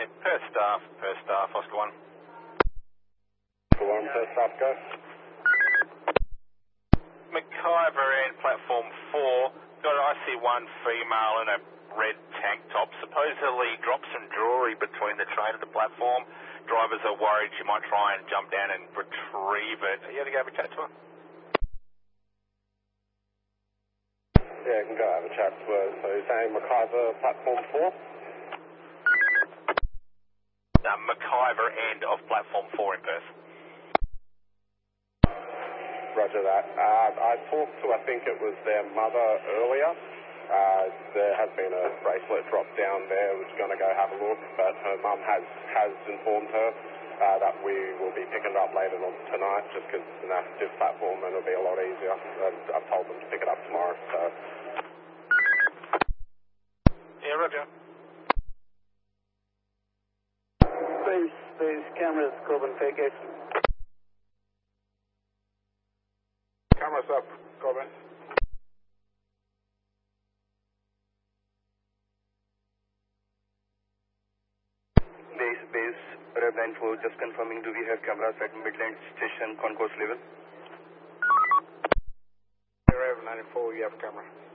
Per staff, Oscar 1. Oscar 1, per staff, go. McIver and platform 4, got an IC1 female in a red tank top, supposedly dropped some jewellery between the train and the platform. Drivers are worried she might try and jump down and retrieve it. Are you going to go have a chat to her? Yeah, you can go have a chat to her. So you're saying McIver, platform 4? McIver end of platform 4 in Perth. Roger that. I talked to, I think it was their mother earlier. There has been a bracelet dropped down there. We're just going to go have a look, but her mum has informed her that we will be picking it up later on tonight, just because it's an active platform and it'll be a lot easier. I've told them to pick it up tomorrow. So. Yeah, Roger. Base cameras, Corbin, take it. Cameras up, Corbin. Base, Rev 94, just confirming, do we have cameras at Midland Station concourse level? Rev 94, you have a camera.